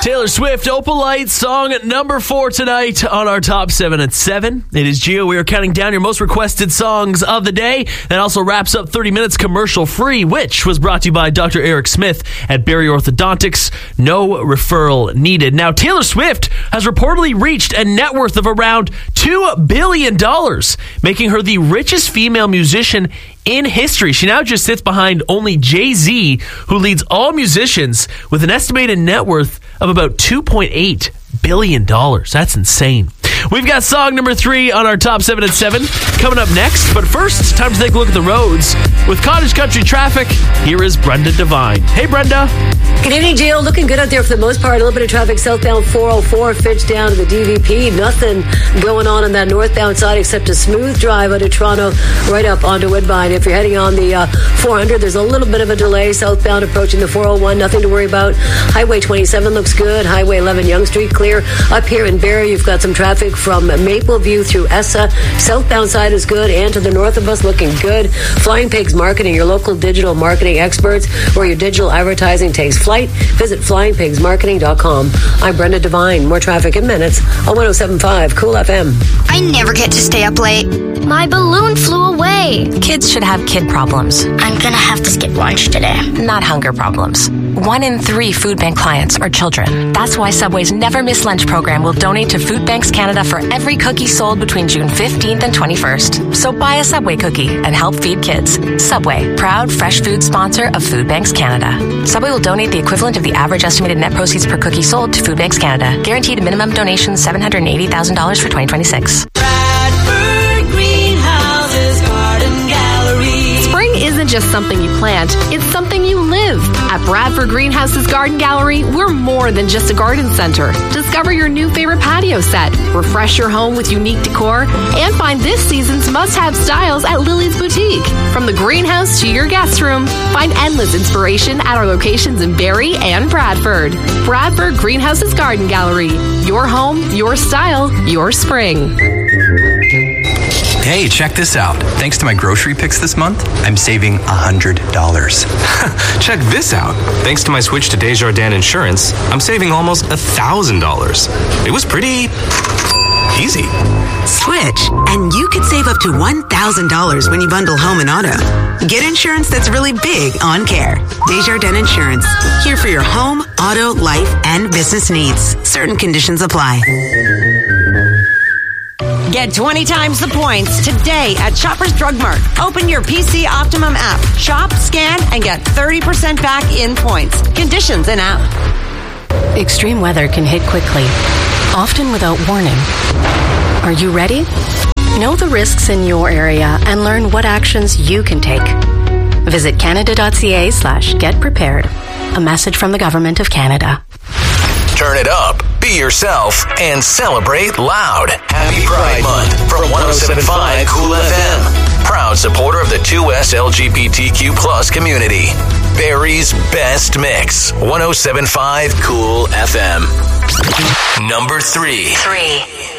Taylor Swift, Opalite, song at number 4 tonight on our Top 7 at 7. It is Gio. We are counting down your most requested songs of the day. That also wraps up 30 minutes commercial free, which was brought to you by Dr. Eric Smith at Barry Orthodontics. No referral needed. Now, Taylor Swift has reportedly reached a net worth of around $2 billion, making her the richest female musician in history. She now just sits behind only Jay-Z, who leads all musicians with an estimated net worth of about $2.8 billion. That's insane. We've got song number 3 on our Top 7 at 7 coming up next. But first, time to take a look at the roads. With cottage country traffic, here is Brenda Devine. Hey, Brenda. Good evening, Gio. Looking good out there for the most part. A little bit of traffic southbound 404, Finch down to the DVP. Nothing going on that northbound side except a smooth drive out of Toronto right up onto Woodbine. If you're heading on the 400, there's a little bit of a delay southbound approaching the 401. Nothing to worry about. Highway 27 looks good. Highway 11 Yonge Street clear. Up here in Barrie, you've got some traffic from Mapleview through Essa. Southbound side is good, and to the north of us looking good. Flying Pigs Marketing, your local digital marketing experts, where your digital advertising takes flight. Visit flyingpigsmarketing.com. I'm Brenda Devine. More traffic in minutes on 107.5 Cool FM. I never get to stay up late. My balloon flew away. Kids should have kid problems. I'm gonna have to skip lunch today. Not hunger problems. 1 in 3 food bank clients are children. That's why Subway's Never Miss Lunch program will donate to Food Banks Canada for every cookie sold between June 15th and 21st. So buy a Subway cookie and help feed kids. Subway, proud fresh food sponsor of Food Banks Canada. Subway will donate the equivalent of the average estimated net proceeds per cookie sold to Food Banks Canada. Guaranteed minimum donation $780,000 for 2026. Spring isn't just something you plant, it's something you live. At Bradford Greenhouse's Garden Gallery, we're more than just a garden center. Discover your new favorite patio set, refresh your home with unique decor, and find this season's must-have styles at Lily's Boutique. From the greenhouse to your guest room, find endless inspiration at our locations in Barrie and Bradford. Bradford Greenhouse's Garden Gallery. Your home, your style, your spring. Hey, check this out. Thanks to my grocery picks this month, I'm saving $100. Check this out. Thanks to my switch to Desjardins Insurance, I'm saving almost $1,000. It was pretty easy. Switch, and you could save up to $1,000 when you bundle home and auto. Get insurance that's really big on care. Desjardins Insurance. Here for your home, auto, life, and business needs. Certain conditions apply. Get 20 times the points today at Shoppers Drug Mart. Open your PC Optimum app. Shop, scan, and get 30% back in points. Conditions in app. Extreme weather can hit quickly, often without warning. Are you ready? Know the risks in your area and learn what actions you can take. Visit canada.ca/getprepared. A message from the Government of Canada. Turn it up, be yourself, and celebrate loud. Happy Pride Month from 107.5 Cool FM. Proud supporter of the 2S LGBTQ+ community. Barrie's best mix. 107.5 Cool FM. Number 3.